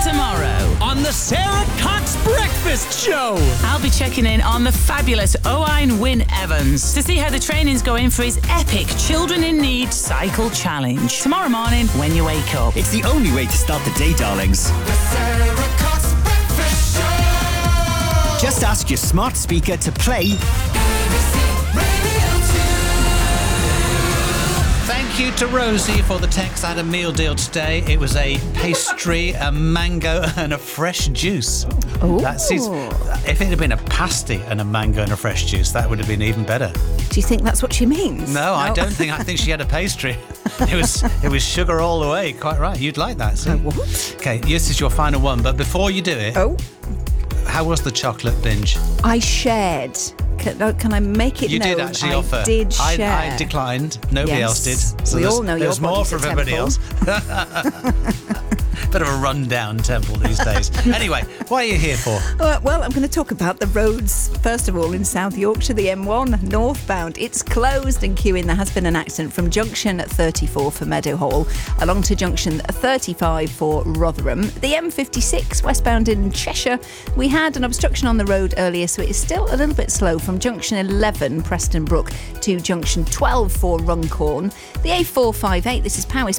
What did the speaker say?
tomorrow on the Sarah Cox Breakfast Show. I'll be checking in on the fabulous Owain Wynne Evans to see how the training's going for his epic Children in Need Cycle Challenge. Tomorrow morning when you wake up. It's the only way to start the day, darlings. The Sarah Cox Breakfast Show. Just ask your smart speaker to play BBC Radio 2. Thank you to Rosie for the text. I had a meal deal today. It was a pastry, a mango and a fresh juice. Ooh. If it had been a pasty and a mango and a fresh juice, that would have been even better. Do you think that's what she means? No, I don't think. I think she had a pastry. It was sugar all the way. Quite right. You'd like that, see? What? Okay, this is your final one. But before you do it, how was the chocolate binge? I shared. Can I make it You known? did actually offer. I did share. I declined. Nobody else did. So we all know there's your more body's for a everybody temple. else. Bit of a rundown temple these days. Anyway, what are you here for? Well, I'm going to talk about the roads. First of all, in South Yorkshire, the M1 northbound, it's closed and queuing. There has been an accident from junction 34 for Meadowhall along to junction 35 for Rotherham. The M56 westbound in Cheshire, we had an obstruction on the road earlier, so it is still a little bit slow from junction 11 Preston Brook to junction 12 for Runcorn. The A458, this is Powys